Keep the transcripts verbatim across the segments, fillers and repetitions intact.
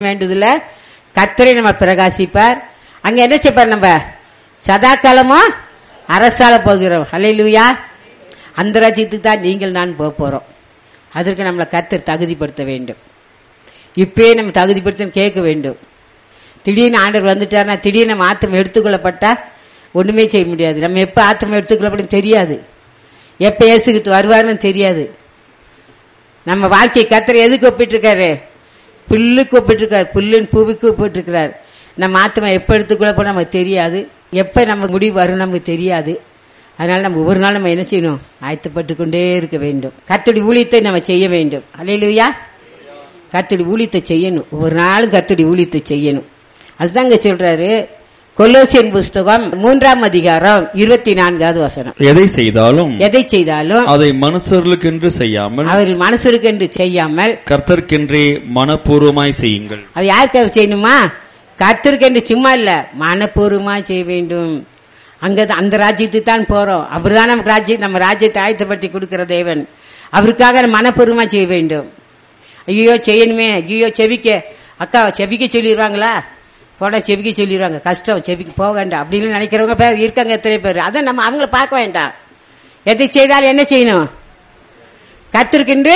வேண்டுதுல கர்த்தரை நம்ம பிரகாசிப்பார். அங்க என்ன செய்ப்பார்? நம்ம சதா காலமும் அரசால போகிறோம். ஹல்லேலூயா. அந்த ராஜ்யத்துக்கு தான் நீங்கள் நான் போக போறோம். அதற்கு நம்மளை கர்த்தர் தகுதிப்படுத்த வேண்டும். இப்பயே நம்ம தகுதிப்படுத்த கேட்க வேண்டும். திடீர்னு ஆண்டவர் வந்துட்டார்னா, திடீர்னு நம்ம ஆத்மம் எடுத்துக்கொள்ளப்பட்டா ஒண்ணுமே செய்ய முடியாது. நம்ம எப்ப ஆத்மம் எடுத்துக்கொள்ளப்படும் தெரியாது, எப்ப இயேசுக்கு வருவாருன்னு தெரியாது. நம்ம வாழ்க்கையை கர்த்தர் எதுக்கு ஒப்பிட்டு இருக்காரு? புல்லுக்கு ஒப்பிட்டு இருக்காரு. புல்லுன்னு பூவுக்கு ஒப்பிட்டு இருக்கிறார். நம்ம ஆத்மா எப்ப எடுத்துக்கொள்ளப்படும் நமக்கு தெரியாது, எப்ப நம்ம முடிவு வரும் நமக்கு தெரியாது. அதனால நம்ம ஒவ்வொரு நாள் நம்ம என்ன செய்யணும்? ஆயத்தப்பட்டு கொண்டே இருக்க வேண்டும். கர்த்தருடைய ஊழியத்தை நம்ம செய்ய வேண்டும். அல்லேலூயா. கர்த்தருடைய ஊழியத்தை செய்யணும். ஒவ்வொரு நாளும் கர்த்தருடைய ஊழியத்தை செய்யணும். அதுதான் இங்க சொல்றாரு. கொலோசியன் புஸ்தகம் மூன்றாம் அதிகாரம் இருபத்தி நான்காவது வசனம். எதை செய்தாலும் எதை செய்தாலும் அதை மனுஷர்களுக்கென்று செய்யாமல் அவர்கள் மனுஷருக்கென்று செய்யாமல் கர்த்தருக்கென்றே மனப்பூர்வமாய் செய்யுங்கள். அது யாருக்காக செய்யணுமா? கர்த்தருக்கென்று சும்மா இல்ல, மனப்பூர்வமா செய்ய வேண்டும். அங்க அந்த ராஜ்யத்துக்கு தான் போறோம். அவர் தான் நமக்கு ராஜ்யம், நம்ம ராஜ்யத்தை ஆயத்தப்படுத்தி கொடுக்கிற தேவன். அவருக்காக மனப்பூர்வமா செய்ய வேண்டும். ஐயோ செய்யணுமே, ஐயோ செவிக்க அக்கா செவிக்க சொல்லிடுவாங்களா, போட செவிக்க சொல்லிடுவாங்க, கஷ்டம் செவிக்கு போக வேண்டாம் அப்படின்னு நினைக்கிறவங்க பேர் இருக்காங்க. எத்தனை பேர்? அதை நம்ம அவங்கள பார்க்க வேண்டாம். எதை செய்தாலும் என்ன செய்யணும்? கர்த்தருக்கென்று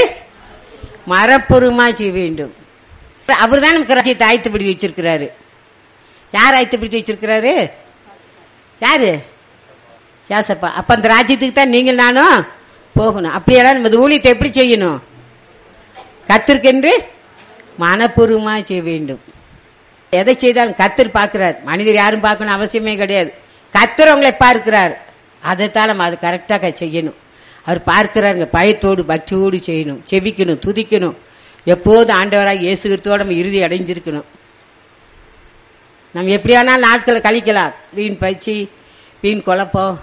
மனப்பூர்வமா செய்ய வேண்டும். அவர் தான் நமக்கு ராஜ்யத்தை ஆயத்தப்படுத்தி வச்சிருக்கிறாரு. யார் ஆயத்தப்படுத்தி வச்சிருக்கிறாரு? யாரு? யாசப்பா. அப்ப அந்த ராஜ்யத்துக்கு தான் நீங்கள் நானும் போகணும். அப்படியெல்லாம் நம்ம ஊழியத்தை எப்படி செய்யணும்? கர்த்தருக்கென்று மனப்பூர்வமா செய்ய வேண்டும். எதை செய்தாலும் கர்த்தர் பார்க்கிறார். மனிதர் யாரும் பார்க்கணும் அவசியமே கிடையாது. கர்த்தர் அவங்களை பார்க்கிறார். அதைத்தான் நம்ம அது கரெக்டாக செய்யணும். அவர் பார்க்கிறாருங்க. பயத்தோடு பக்தியோடு செய்யணும், செபிக்கணும், துதிக்கணும். எப்போது ஆண்டவராக இயேசு கிறிஸ்துவோட நம்ம இறுதி அடைஞ்சிருக்கணும். நம்ம எப்படியானாலும் நாட்களை கழிக்கலாம். வீண் பயிற்சி, வீண் குழப்பம்,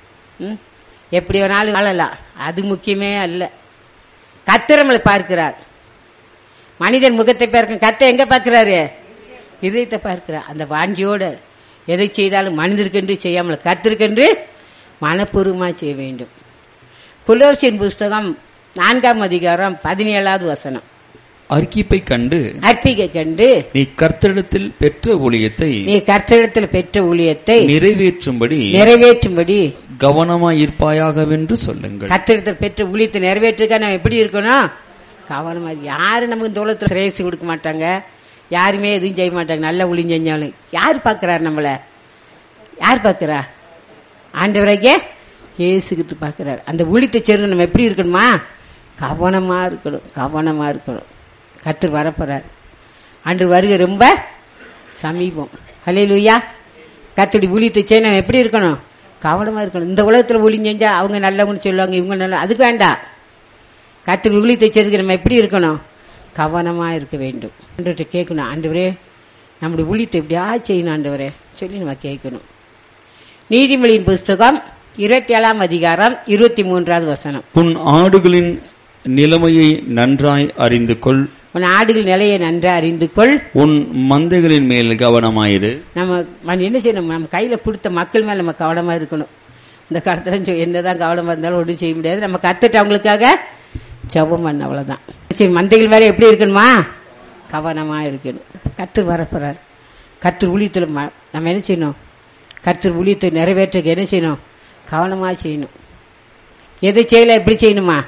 எப்படி வேணாலும் வாழலாம். அது முக்கியமே அல்ல. கர்த்தர் நம்மளை பார்க்கிறார். மனிதன் முகத்தை பார்க்க, கர்த்தர் எங்க பார்க்கிறாரு? இதயத்தை பார்க்கிறார். அந்த வாஞ்சியோட எதை செய்தாலும் மனிதருக்கென்று செய்யாமல் கர்த்தருக்கென்று மனப்பூர்வமா செய்ய வேண்டும். கொலோசியன் புஸ்தகம் நான்காம் அதிகாரம் பதினேழாவது வசனம். அர்க்கிப்பை கண்டு அர்ப்பிக்கை கண்டு நீ கர்த்தரிடத்தில் பெற்ற ஊழியத்தை நீ கர்த்தரிடத்தில் பெற்ற ஊழியத்தை நிறைவேற்றும்படி நிறைவேற்றும்படி கவனமாயிருப்பாயாகவென்று சொல்லுங்கள். கர்த்தரிடத்தில் பெற்ற ஊழியத்தை நிறைவேற்றுக்க நம்ம எப்படி இருக்கணும்? கவனமா. யாரு நமக்கு இந்த உலகத்தில் சிரேசி கொடுக்க மாட்டாங்க, யாருமே எதுவும் செய்ய மாட்டாங்க. நல்ல ஊழியம் செஞ்சாலும் யார் பார்க்கிறார்? நம்மள யார் பார்க்கிறா? ஆண்டவராகிய இயேசுகிட்டு பார்க்கிறார். அந்த ஊழியத்தை சேர்ந்து நம்ம எப்படி இருக்கணுமா? கவனமா இருக்கணும், கவனமா இருக்கணும். கர்த்தர் வரப்போறார். ஆண்டு வருகை ரொம்ப சமீபம். ஹல்லேலூயா. கர்த்தருடைய ஊழியத்தை செய்ய நம்ம எப்படி இருக்கணும்? கவனமா இருக்கணும். இந்த உலகத்துல ஊழியம் செஞ்சா அவங்க நல்லவங்கன்னு சொல்லுவாங்க, இவங்க நல்ல, அதுக்கு வேண்டாம். கர்த்தருடைய ஊழியத்தை செய்யறதுக்கு நம்ம எப்படி இருக்கணும்? கவனமா இருக்க வேண்டும். ஆண்டவர்கிட்ட கேட்கணும், ஆண்டவரே நம்முடைய ஊழியத்தை எப்படியா செய்யணும் ஆண்டவரே சொல்லி நம்ம கேட்கணும். நீதிமொழியின் புஸ்தகம் இருபத்தி ஏழாம் அதிகாரம் இருபத்தி மூன்றாவது வசனம். உன் ஆடுகளின் நிலைமையை நன்றாய் அறிந்து கொள். உன் ஆடுகள் நிலையை நன்றாய் அறிந்து கொள். உன் மந்தைகளின் மேல் கவனமாயிரு. நம்ம என்ன செய்யணும்? நம்ம கையில கொடுத்த மக்கள் மேல நம்ம கவனமா இருக்கணும். இந்த காலத்துல என்னதான் கவனமா இருந்தாலும் ஒன்றும் செய்ய முடியாது. நம்ம கத்துட்டு அவங்களுக்காக ஜெபம் பண்ண, அவ்வளவுதான். சரி, மந்தைகள் மேல எப்படி இருக்கணுமா? கவனமா இருக்கணும். கர்த்தர் வரப்போறார். கர்த்தர் ஊழியத்துல நம்ம என்ன செய்யணும்? கர்த்தர் ஊழியத்தை நிறைவேற்ற என்ன செய்யணும்? கவனமா செய்யணும். எதை செய்யல எப்படி செய்யணுமா?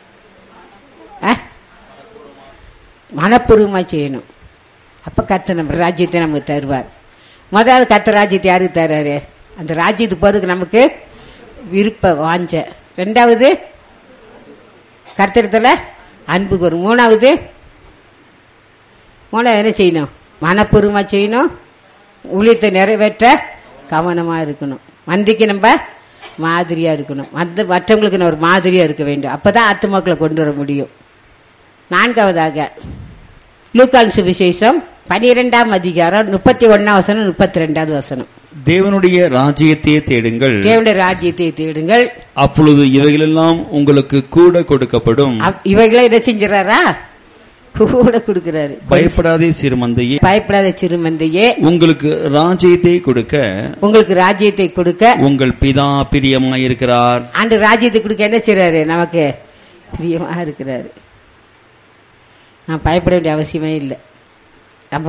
மனப்பூர்வமா செய்யணும். அப்ப கர்த்தர் நம்ம ராஜ்யத்தை நமக்கு தருவார். முதலாவது கர்த்தர் ராஜ்யத்தை யாருக்கு தர்றாரு? அந்த ராஜ்யத்துக்கு போறதுக்கு நமக்கு விருப்ப வாஞ்ச. ரெண்டாவது கர்த்தரத்துல அன்பு வரும். மூணாவது மூணாவது என்ன செய்யணும்? மனப்பூர்வமா செய்யணும். ஊழியத்தை நிறைவேற்ற கவனமா இருக்கணும். மந்திக்கு நம்ம மாதிரியா இருக்கணும். மற்ற மற்றவங்களுக்கு ஒரு மாதிரியா இருக்க வேண்டும். அப்பதான் ஆத்துமாக்களை கொண்டு வர முடியும். நான்காவதாக லூக்கான் சுவிசேஷம் பனிரெண்டாம் அதிகாரம் முப்பத்தி ஒன்னாம் வசனம் முப்பத்தி ரெண்டாவது வசனம். தேவனுடைய ராஜ்யத்தையே தேடுங்கள், தேவனுடைய ராஜ்யத்தை தேடுங்கள், அப்பொழுது இவைகளெல்லாம் உங்களுக்கு கூட கொடுக்கப்படும். இவைகளை என்ன செஞ்சாரா? கூட கொடுக்கிறாரு. பயப்படாதே சிறுமந்தையே, பயப்படாத சிறுமந்தையே, உங்களுக்கு ராஜ்யத்தை கொடுக்க உங்களுக்கு ராஜ்யத்தை கொடுக்க உங்கள் பிதா பிரியமாயிருக்கிறார். ஆண்டு ராஜ்யத்தை கொடுக்க என்ன செய்றாரு? நமக்கு பிரியமா இருக்கிறாரு. நான் பயப்பட வேண்டிய அவசியமே இல்லை.